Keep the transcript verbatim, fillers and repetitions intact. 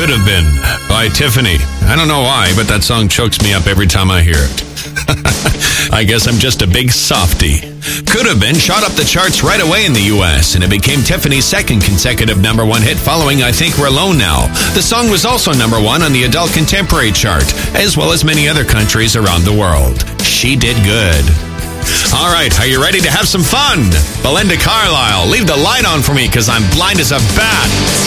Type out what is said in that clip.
Could Have Been by Tiffany. I don't know why, but that song chokes me up every time I hear it. I guess I'm just a big softie. Could Have Been shot up the charts right away in the U S, and it became Tiffany's second consecutive number one hit following I Think We're Alone Now. The song was also number one on the adult contemporary chart, as well as many other countries around the world. She did good. All right, are you ready to have some fun? Belinda Carlisle, leave the light on for me because I'm blind as a bat.